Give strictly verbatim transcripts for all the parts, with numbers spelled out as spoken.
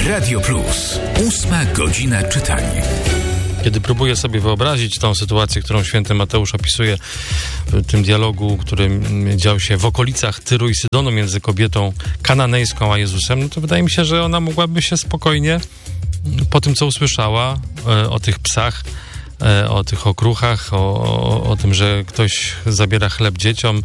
Radio Plus. Ósma godzina czytania. Kiedy próbuję sobie wyobrazić tą sytuację, którą święty Mateusz opisuje w tym dialogu, który dział się w okolicach Tyru i Sydonu między kobietą kananejską a Jezusem, no to wydaje mi się, że ona mogłaby się spokojnie po tym, co usłyszała e, o tych psach, e, o tych okruchach, o, o, o tym, że ktoś zabiera chleb dzieciom,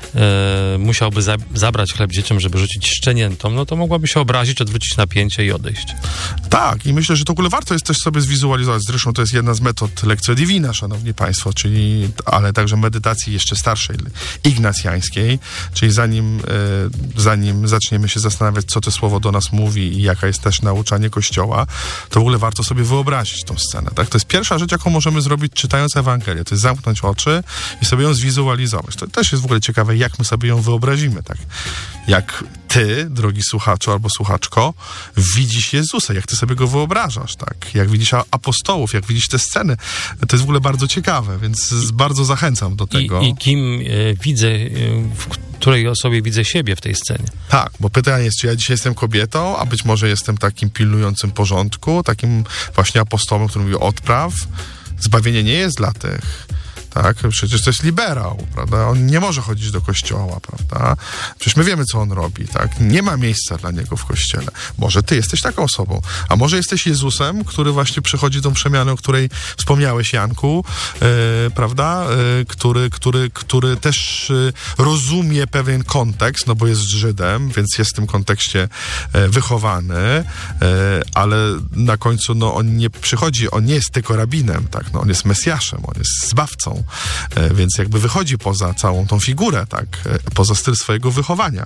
e, musiałby za, zabrać chleb dzieciom, żeby rzucić szczeniętom, no to mogłaby się obrazić, odwrócić napięcie i odejść. Tak, i myślę, że to w ogóle warto jest też sobie zwizualizować. Zresztą to jest jedna z metod Lectio Divina, szanowni państwo, czyli, ale także medytacji jeszcze starszej, ignacjańskiej, czyli zanim, e, zanim zaczniemy się zastanawiać, co to słowo do nas mówi i jaka jest też nauczanie Kościoła, to w ogóle warto sobie wyobrazić tą scenę, tak? To jest pierwsza rzecz, jaką możemy zrobić, czytając Ewangelię, to jest zamknąć oczy i sobie ją zwizualizować. To też jest w ogóle ciekawe, jak my sobie ją wyobrazimy, tak? Jak ty, drogi słuchaczu albo słuchaczko, widzisz Jezusa, jak ty sobie go wyobrażasz, tak? Jak widzisz apostołów, jak widzisz te sceny. To jest w ogóle bardzo ciekawe, więc bardzo zachęcam do tego. I, i kim e, widzę, e, w której osobie widzę siebie w tej scenie. Tak, bo pytanie jest, czy ja dzisiaj jestem kobietą, a być może jestem takim pilnującym porządku, takim właśnie apostołem, który mówi odpraw. Zbawienie nie jest dla tych... Tak, przecież to jest liberał, prawda? On nie może chodzić do kościoła, prawda? Przecież my wiemy, co on robi, tak? Nie ma miejsca dla niego w kościele. Może ty jesteś taką osobą, a może jesteś Jezusem, który właśnie przechodzi tą przemianę, o której wspomniałeś, Janku, yy, prawda? Yy, który, który, który też yy, rozumie pewien kontekst, no bo jest Żydem, więc jest w tym kontekście yy, wychowany, yy, ale na końcu, no on nie przychodzi, on nie jest tylko rabinem, tak? No on jest Mesjaszem, on jest zbawcą. Więc jakby wychodzi poza całą tą figurę, tak, poza styl swojego wychowania.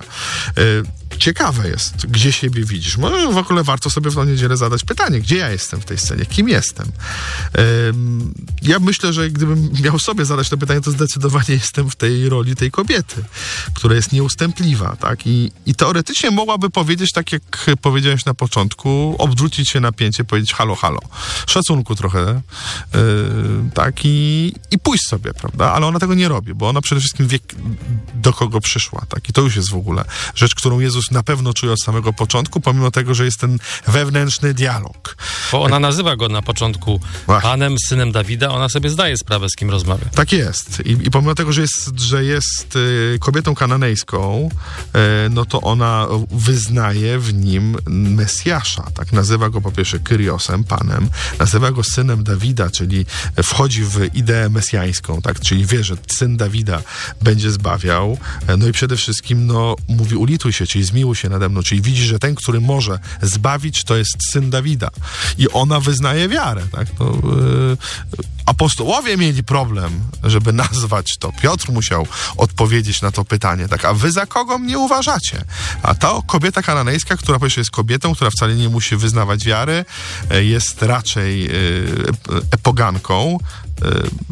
Ciekawe jest, gdzie siebie widzisz. Może w ogóle warto sobie w tą niedzielę zadać pytanie, gdzie ja jestem w tej scenie, kim jestem. Ja myślę, że gdybym miał sobie zadać to pytanie, to zdecydowanie jestem w tej roli tej kobiety, która jest nieustępliwa, tak, i, i teoretycznie mogłaby powiedzieć, tak jak powiedziałeś na początku, odwrócić się napięcie, powiedzieć halo, halo, szacunku trochę, yy, tak, i, i pójść sobie, prawda, ale ona tego nie robi, bo ona przede wszystkim wie, do kogo przyszła, tak, i to już jest w ogóle rzecz, którą Jezus na pewno czuje od samego początku, pomimo tego, że jest ten wewnętrzny dialog. Bo ona nazywa go na początku Właśnie. Panem, synem Dawida, ona sobie zdaje sprawę, z kim rozmawia. Tak jest. I, i pomimo tego, że jest, że jest y, kobietą kananejską, y, no to ona wyznaje w nim Mesjasza, tak? Nazywa go po pierwsze Kyriosem, Panem, nazywa go synem Dawida, czyli wchodzi w ideę mesjańską, tak? Czyli wie, że syn Dawida będzie zbawiał, no i przede wszystkim, no, mówi ulituj się, czyli zmiłuj się nade mną, czyli widzi, że ten, który może zbawić, to jest syn Dawida. I ona wyznaje wiarę, tak? To, yy, apostołowie mieli problem, żeby nazwać to. Piotr musiał odpowiedzieć na to pytanie, tak? A wy za kogo mnie uważacie? A ta kobieta kananejska, która po pierwsze jest kobietą, która wcale nie musi wyznawać wiary, jest raczej yy, poganką yy,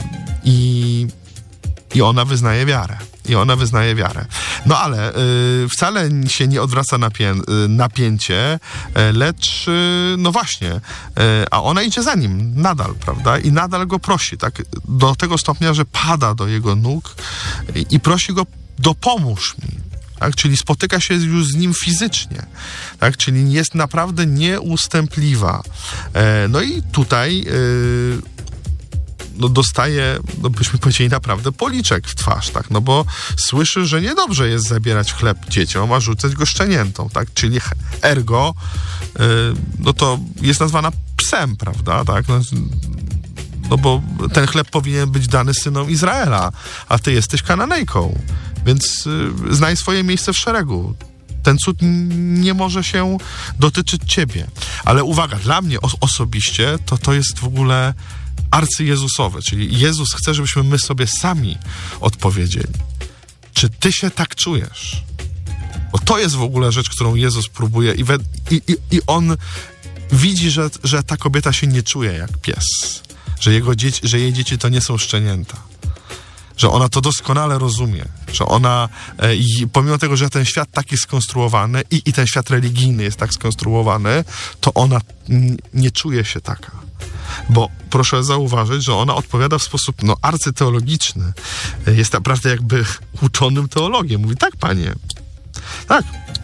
i, i ona wyznaje wiarę. I ona wyznaje wiarę. No ale y, wcale się nie odwraca napię- y, napięcie, y, lecz y, no właśnie, y, a ona idzie za nim nadal, prawda? I nadal go prosi, tak? Do tego stopnia, że pada do jego nóg i, i prosi go, dopomóż mi. Tak? Czyli spotyka się już z nim fizycznie, tak? Czyli jest naprawdę nieustępliwa. E, no i tutaj y, no dostaje, no byśmy powiedzieli, naprawdę policzek w twarz, tak, no bo słyszy, że niedobrze jest zabierać chleb dzieciom, a rzucać go szczeniętom, tak, czyli ergo, yy, no to jest nazwana psem, prawda, tak, no, no bo ten chleb powinien być dany synom Izraela, a ty jesteś Kananejką, więc yy, znaj swoje miejsce w szeregu. Ten cud nie może się dotyczyć ciebie. Ale uwaga, dla mnie os- osobiście to to jest w ogóle arcyjezusowe, czyli Jezus chce, żebyśmy my sobie sami odpowiedzieli. Czy ty się tak czujesz? Bo to jest w ogóle rzecz, którą Jezus próbuje i, we, i, i, i on widzi, że, że ta kobieta się nie czuje jak pies. Że, jego dzieci, że jej dzieci to nie są szczenięta. Że ona to doskonale rozumie. Że ona, e, i pomimo tego, że ten świat tak jest skonstruowany i, i ten świat religijny jest tak skonstruowany, to ona n- nie czuje się taka. Bo proszę zauważyć, że ona odpowiada w sposób no, arcyteologiczny. Jest naprawdę jakby uczonym teologiem. Mówi, tak, panie, tak,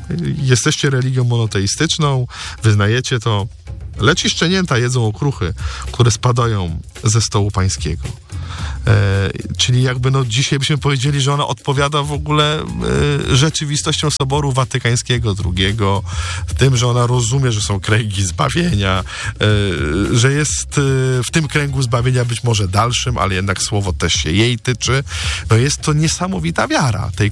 jesteście religią monoteistyczną, wyznajecie to, lecz i szczenięta jedzą okruchy, które spadają ze stołu pańskiego. E, czyli jakby no dzisiaj byśmy powiedzieli, że ona odpowiada w ogóle e, rzeczywistością Soboru Watykańskiego drugiego, tym, że ona rozumie, że są kręgi zbawienia, e, że jest e, w tym kręgu zbawienia być może dalszym, ale jednak słowo też się jej tyczy. No jest to niesamowita wiara tej